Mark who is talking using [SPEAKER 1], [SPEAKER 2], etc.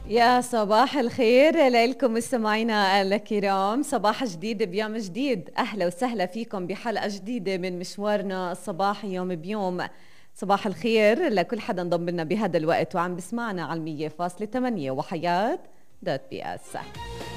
[SPEAKER 1] يا صباح الخير لكم مستمعينا الكرام، صباح جديد بيوم جديد. أهلا وسهلا فيكم بحلقة جديدة من مشوارنا الصباحي يوم بيوم. صباح الخير لكل حدا انضم لنا بهذا الوقت وعم بسمعنا على 100.8 وحياة دوت بي اس.